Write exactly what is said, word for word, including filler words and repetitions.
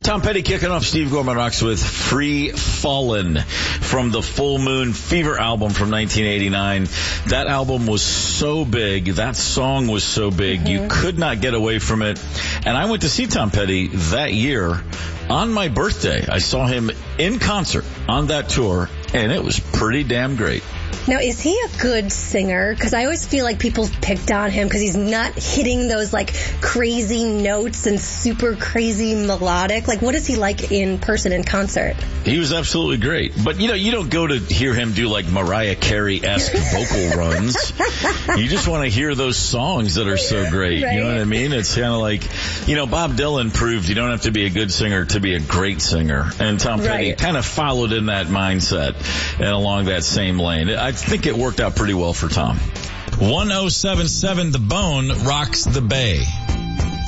Tom Petty kicking off Steve Gorman Rocks with Free Fallin' from the Full Moon Fever album from nineteen eighty-nine. That album was so big. That song was so big. Mm-hmm. You could not get away from it. And I went to see Tom Petty that year on my birthday. I saw him in concert on that tour, and it was pretty damn great. Now, is he a good singer? Because I always feel like people picked on him because he's not hitting those, like, crazy notes and super crazy melodic. Like, what is he like in person in concert? He was absolutely great. But, you know, you don't go to hear him do, like, Mariah Carey-esque vocal runs. You just want to hear those songs that are so great. Right. You know what I mean? It's kind of like, you know, Bob Dylan proved you don't have to be a good singer to be a great singer. And Tom Petty right. kind of followed in that mindset and along that same lane. I think it worked out pretty well for Tom. one oh seven point seven The Bone rocks the Bay.